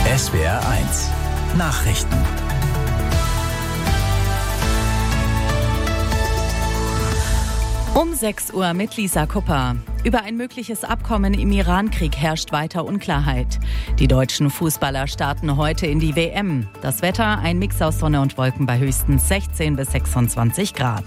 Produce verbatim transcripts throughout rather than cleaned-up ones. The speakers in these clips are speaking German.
S W R eins Nachrichten. Um sechs Uhr mit Lisa Kupper. Über ein mögliches Abkommen im Iran-Krieg herrscht weiter Unklarheit. Die deutschen Fußballer starten heute in die W M. Das Wetter, ein Mix aus Sonne und Wolken bei höchstens sechzehn bis sechsundzwanzig Grad.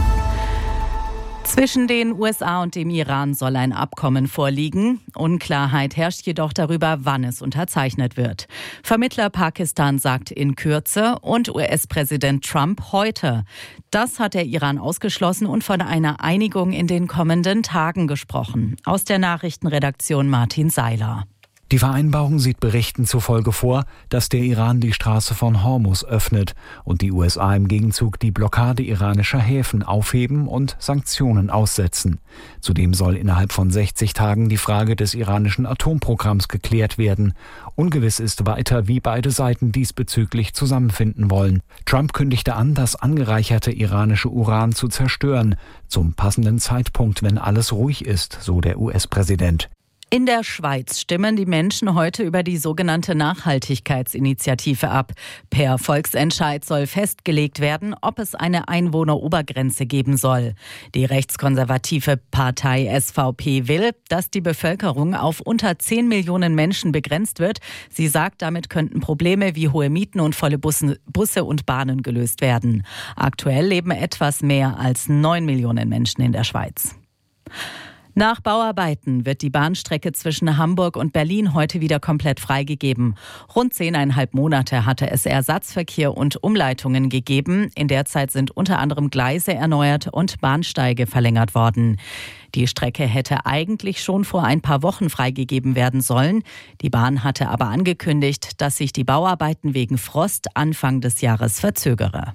Zwischen den U S A und dem Iran soll ein Abkommen vorliegen. Unklarheit herrscht jedoch darüber, wann es unterzeichnet wird. Vermittler Pakistan sagt in Kürze und U S-Präsident Trump heute. Das hat der Iran ausgeschlossen und von einer Einigung in den kommenden Tagen gesprochen. Aus der Nachrichtenredaktion Martin Seiler. Die Vereinbarung sieht Berichten zufolge vor, dass der Iran die Straße von Hormuz öffnet und die U S A im Gegenzug die Blockade iranischer Häfen aufheben und Sanktionen aussetzen. Zudem soll innerhalb von sechzig Tagen die Frage des iranischen Atomprogramms geklärt werden. Ungewiss ist weiter, wie beide Seiten diesbezüglich zusammenfinden wollen. Trump kündigte an, das angereicherte iranische Uran zu zerstören, zum passenden Zeitpunkt, wenn alles ruhig ist, so der U S-Präsident. In der Schweiz stimmen die Menschen heute über die sogenannte Nachhaltigkeitsinitiative ab. Per Volksentscheid soll festgelegt werden, ob es eine Einwohnerobergrenze geben soll. Die rechtskonservative Partei S V P will, dass die Bevölkerung auf unter zehn Millionen Menschen begrenzt wird. Sie sagt, damit könnten Probleme wie hohe Mieten und volle Busse, Busse und Bahnen gelöst werden. Aktuell leben etwas mehr als neun Millionen Menschen in der Schweiz. Nach Bauarbeiten wird die Bahnstrecke zwischen Hamburg und Berlin heute wieder komplett freigegeben. Rund zehneinhalb Monate hatte es Ersatzverkehr und Umleitungen gegeben. In der Zeit sind unter anderem Gleise erneuert und Bahnsteige verlängert worden. Die Strecke hätte eigentlich schon vor ein paar Wochen freigegeben werden sollen. Die Bahn hatte aber angekündigt, dass sich die Bauarbeiten wegen Frost Anfang des Jahres verzögere.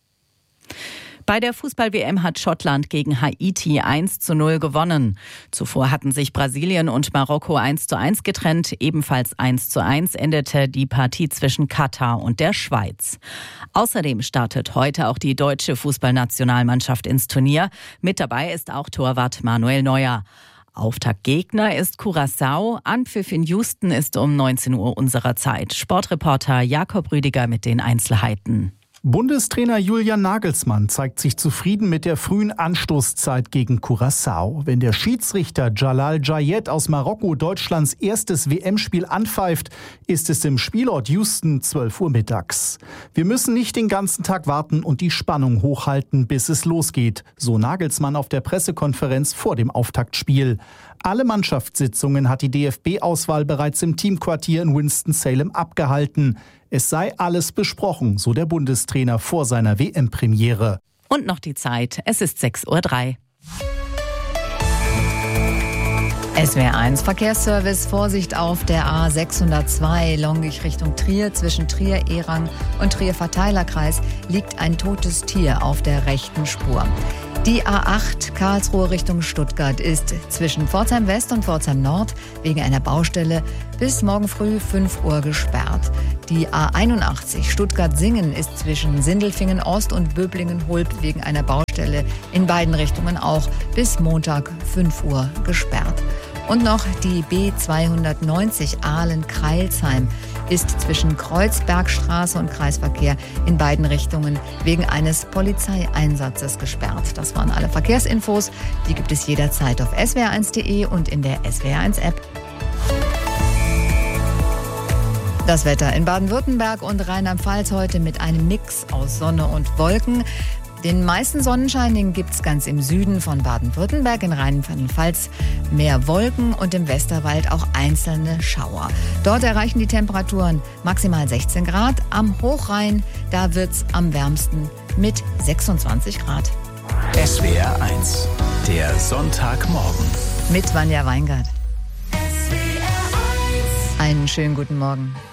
Bei der Fußball-W M hat Schottland gegen Haiti eins zu null gewonnen. Zuvor hatten sich Brasilien und Marokko eins zu eins getrennt. Ebenfalls eins zu eins endete die Partie zwischen Katar und der Schweiz. Außerdem startet heute auch die deutsche Fußballnationalmannschaft ins Turnier. Mit dabei ist auch Torwart Manuel Neuer. Auftaktgegner ist Curaçao. Anpfiff in Houston ist um neunzehn Uhr unserer Zeit. Sportreporter Jakob Rüdiger mit den Einzelheiten. Bundestrainer Julian Nagelsmann zeigt sich zufrieden mit der frühen Anstoßzeit gegen Curaçao. Wenn der Schiedsrichter Jalal Jayed aus Marokko Deutschlands erstes W M-Spiel anpfeift, ist es im Spielort Houston zwölf Uhr mittags. Wir müssen nicht den ganzen Tag warten und die Spannung hochhalten, bis es losgeht, so Nagelsmann auf der Pressekonferenz vor dem Auftaktspiel. Alle Mannschaftssitzungen hat die D F B-Auswahl bereits im Teamquartier in Winston-Salem abgehalten. Es sei alles besprochen, so der Bundestrainer vor seiner W M-Premiere. Und noch die Zeit, es ist sechs Uhr drei. S W R eins Verkehrsservice, Vorsicht auf der A sechshundertzwei, Longich Richtung Trier. Zwischen Trier-Ehrang und Trier-Verteilerkreis liegt ein totes Tier auf der rechten Spur. Die A acht Karlsruhe Richtung Stuttgart ist zwischen Pforzheim West und Pforzheim Nord wegen einer Baustelle bis morgen früh fünf Uhr gesperrt. Die A einundachtzig Stuttgart-Singen ist zwischen Sindelfingen Ost und Böblingen-Hulb wegen einer Baustelle in beiden Richtungen auch bis Montag fünf Uhr gesperrt. Und noch die B zweihundertneunzig Aalen-Kreilsheim ist zwischen Kreuzbergstraße und Kreisverkehr in beiden Richtungen wegen eines Polizeieinsatzes gesperrt. Das waren alle Verkehrsinfos. Die gibt es jederzeit auf S W R eins punkt de und in der S W R eins App. Das Wetter in Baden-Württemberg und Rheinland-Pfalz heute mit einem Mix aus Sonne und Wolken. Den meisten Sonnenschein, den gibt es ganz im Süden von Baden-Württemberg, in Rheinland-Pfalz mehr Wolken und im Westerwald auch einzelne Schauer. Dort erreichen die Temperaturen maximal sechzehn Grad. Am Hochrhein, da wird's am wärmsten mit sechsundzwanzig Grad. S W R eins, der Sonntagmorgen. Mit Vanja Weingart. Einen schönen guten Morgen.